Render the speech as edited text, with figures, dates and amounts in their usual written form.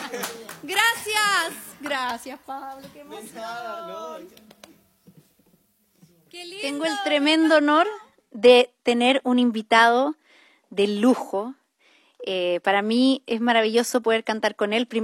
Gracias. Gracias, Pablo. Qué emoción. Qué lindo. Tengo el tremendo honor de tener un invitado de lujo. Para mí es maravilloso poder cantar con él.